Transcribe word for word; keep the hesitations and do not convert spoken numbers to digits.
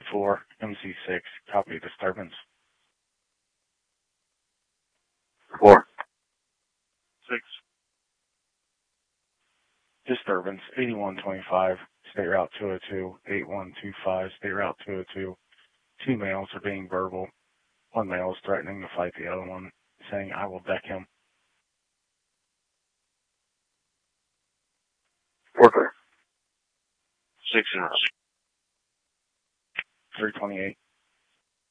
four, M C six, copy disturbance. Four. Six. Disturbance, eighty-one twenty-five, State Route two oh two, eighty-one twenty-five, State Route two oh two. Two males are being verbal. One male is threatening to fight the other one, saying, I will deck him. Four clear. Six in a row. three twenty-eight.